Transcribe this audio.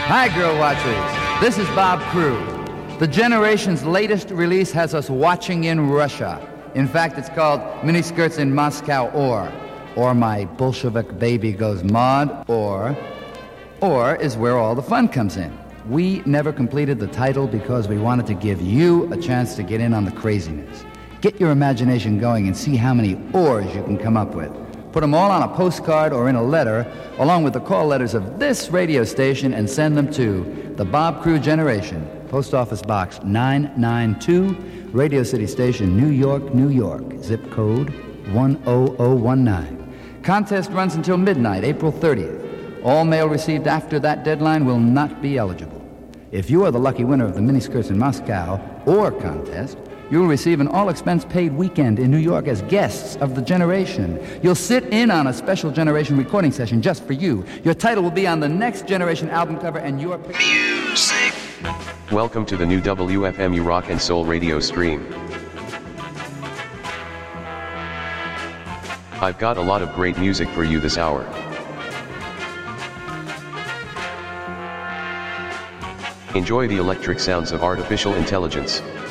Hi, Girl Watchers. This is Bob Crew. The Generation's latest release has us watching in Russia. In fact, it's called Miniskirts in Moscow or My Bolshevik Baby Goes Mod, or is where all the fun comes in. We never completed the title because we wanted to give you a chance to get in on the craziness. Get your imagination going and see how many ors you can come up with. Put them all on a postcard or in a letter, along with the call letters of this radio station, and send them to the Bob Crew Generation, Post Office Box 992, Radio City Station, New York, New York, zip code 10019. Contest runs until midnight, April 30th. All mail received after that deadline will not be eligible. If you are the lucky winner of the Miniskirts in Moscow or contest, you'll receive an all-expense-paid weekend in New York as guests of the Generation. You'll sit in on a special Generation recording session just for you. Your title will be on the next Generation album cover, and your music. Welcome to the new WFMU Rock and Soul radio stream. I've got a lot of great music for you this hour. Enjoy the electric sounds of artificial intelligence.